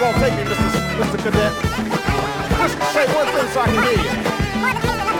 won't take me, Mr. Cadet. Just say one thing so I can hear you.